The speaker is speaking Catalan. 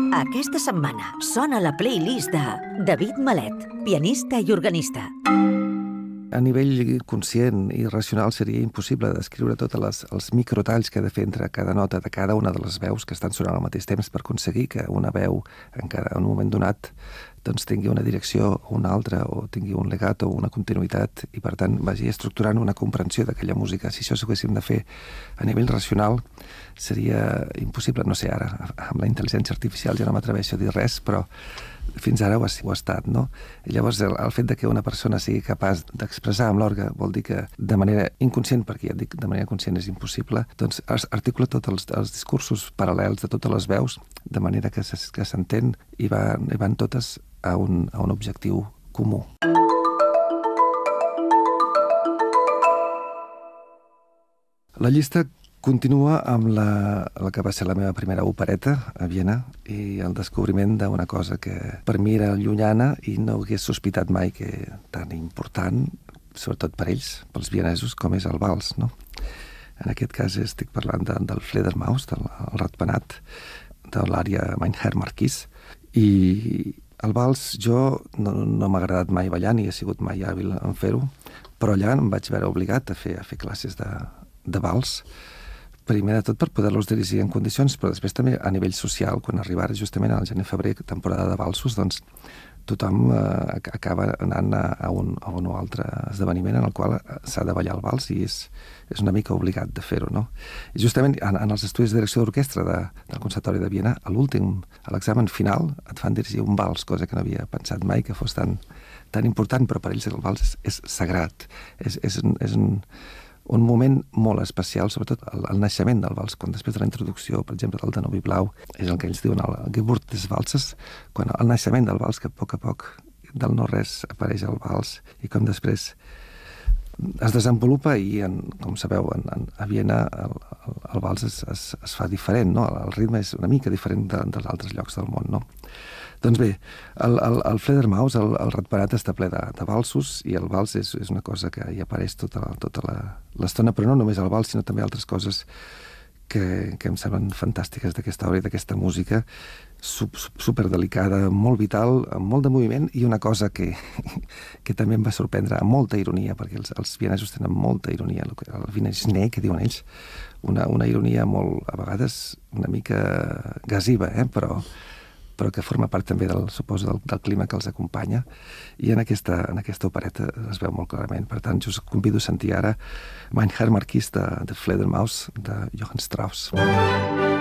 Aquesta setmana sona la playlist de David Malet, pianista i organista. A nivell conscient i racional seria impossible descriure tots els microtalls que ha de fer entre cada nota de cada una de les veus que estan sonant al mateix temps per aconseguir que una veu en un moment donat doncs tingui una direcció o una altra, o tingui un legato o una continuïtat, i per tant vagi estructurant una comprensió d'aquella música. Si això s'ho haguéssim de fer a nivell racional seria impossible. No sé, ara amb la intel·ligència artificial ja no m'atreveixo a dir res, però fins ara ho ha estat, no? I llavors el fet de que una persona sigui capaç d'expressar amb l'orgue vol dir que de manera inconscient, perquè ja et dic, de manera conscient és impossible, doncs articula tots els discursos paral·lels de totes les veus, de manera que s'entén i van totes a un objectiu comú. La llista continua amb la que va ser la meva primera opereta a Viena i el descobriment d'una cosa que per mi era llunyana i no hagués sospitat mai que tan important, sobretot per ells, pels vienesos, com és el vals, no? En aquest cas estic parlant del Fledermaus, del ratpenat, de l'àrea Mein Herr Marquis, i el vals jo no m'ha agradat mai ballar ni he sigut mai hàbil en fer-ho, però allà em vaig veure obligat a fer classes de vals, primer de tot per poder-los dirigir en condicions, però després també a nivell social, quan arribara justament al gener-febrer, temporada de valsos, doncs tothom acaba anant a un o altre esdeveniment en el qual s'ha de ballar el vals i és una mica obligat de fer-ho, no? I justament en els estudis de direcció d'orquestra del Conservatori de Viena, a l'examen final, et fan dirigir un vals, cosa que no havia pensat mai que fos tan important, però per ells el vals és sagrat, és un moment molt especial, sobretot el naixement del vals, quan després de la introducció, per exemple, del Danubi Blau, és el que ells diuen el Geburt des Walzes, quan el naixement del vals, que a poc del no-res apareix el vals, i com després es desenvolupa i, com sabeu, a Viena el vals es fa diferent, no? El ritme és una mica diferent dels altres llocs del món, no? Doncs bé, el Fledermaus, el ratpenat, està ple de valsos, i el vals és una cosa que hi apareix tota l'estona, però no només el vals, sinó també altres coses que em semblen fantàstiques d'aquesta obra i d'aquesta música, superdelicada, molt vital, amb molt de moviment, i una cosa que també em va sorprendre, amb molta ironia, perquè els vienesos tenen molta ironia, el wiener que diuen ells, una ironia molt, a vegades, una mica gasiva, però que forma part també, suposo, del clima que els acompanya, i en aquesta opereta es veu molt clarament. Per tant, jo us convido a sentir ara Mein Herr Marquis de Fledermaus, de Johann Strauss.